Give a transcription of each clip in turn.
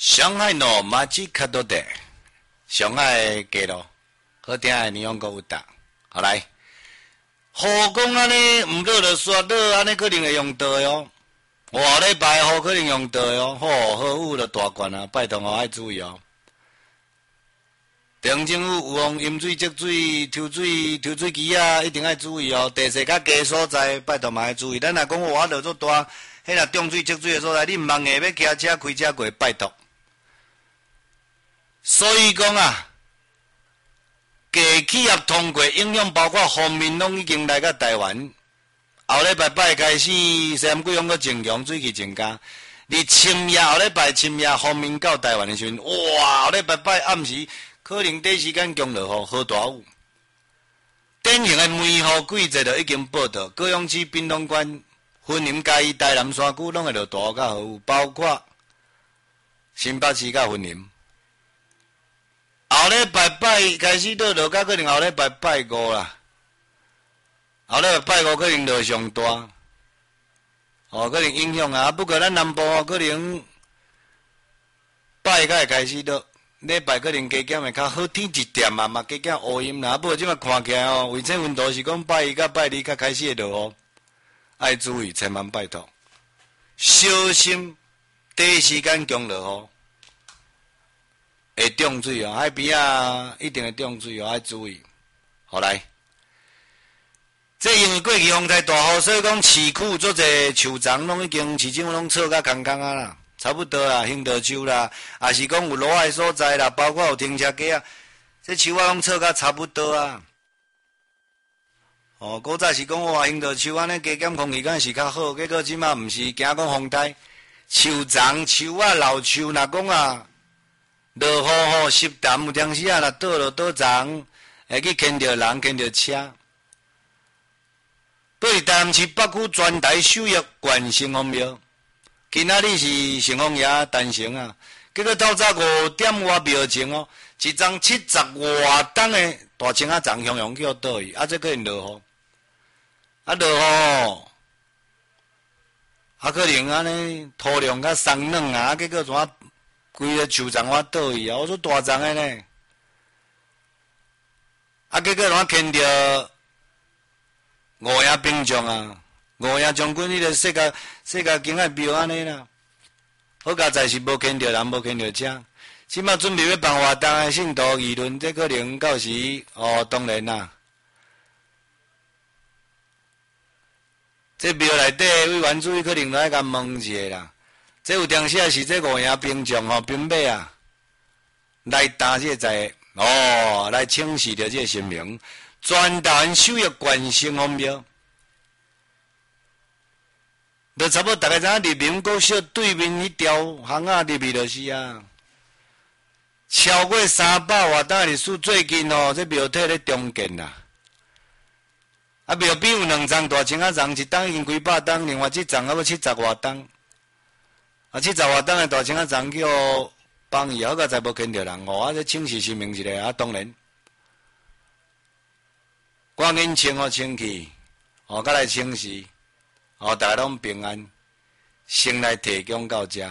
上海路马吉卡多地，上海街路，好听的霓虹歌有搭，好来。雨讲安尼，毋过就煞落安尼，可能会用到哟。下礼拜雨可能用到哟。好雨就大罐啊，拜托哦，爱注意哦。地方政府有用饮水、积水、抽水机啊，一定爱注意哦。地势较低所在，拜托嘛爱注意。咱若讲我落做大，迄若中水积水的所在，你毋茫下要骑车开车过，拜托。所以讲啊，企业通过影响，包括风面拢已经来到台湾。后礼拜开始，西南季风阁增强，水气增加。你深夜后礼拜深夜风面到台湾的时阵，哇！后礼拜暗时可能短时间降落雨，好大雨。典型的梅雨季节就已经报道，高雄市、滨东县、云林、嘉义、台南山区拢会落大雨甲好雨，包括新北市甲云林。后礼拜开始落到可能后礼拜五啦，后礼拜五可能落上大，可能影响啊。不过咱南部可能才会开始落，礼拜可能加减会较好天一点啊，嘛加减乌阴啦。不过即马看起来卫星温度是讲拜一甲拜二较开始会落雨，爱注意，千万拜托，小心第一时间降落雨。会中水哦，海边啊一定会中水哦，爱注意。好来，这因为过去风台大雨，所以讲市区做者树丛拢已经市政府拢撤甲空空啊啦，差不多啦，杏桃树啦，也是讲有路的所在啦，包括有停车格啊，这树啊拢撤甲差不多啊。古早是讲哇，杏桃树安尼加减空气敢是较好，结果即马毋是惊讲风台，树丛树啊老树若讲啊。落雨湿淡，有当时啊，若倒落倒丛，会去牵着人，牵着车。对台南市北区全台首约关圣公庙，今仔日是圣公爷诞生啊！结果透早5点外庙前哦，一张70外重的大青仔丛雄雄叫倒去，这可能落雨，落雨，可能安尼土量较松软啊，结果怎啊？规个树丛我倒去啊！我说大丛的呢，结果我牵着五爷兵将啊，五爷将军迄个世界境爱庙安尼啦。好佳在是无牵着人，无牵着车。即马准备要办活动的信徒议论，这可能到时当然啦。这庙内底委员主可能来甲问一下啦。这有当时也是这五爷兵将兵马啊，来担这在来请示着这神明，全台首约关圣公庙，就差不多大家知影立民国小对面迄条巷仔入去就是啊，超过300外担历史，最近这庙体咧重建啦，庙边有2丛大青仔丛，一档已经几百担，另外一丛还要70外担。70外担的大青仔丛叫帮伊，好佳才无牵着人这请示神明一下当然，赶紧请去，甲来请示，大家拢平安，先来提供到遮，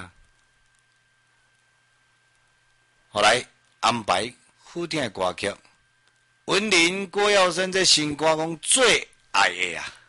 来安排好听的歌曲，文林郭耀生这新歌讲最爱的啊。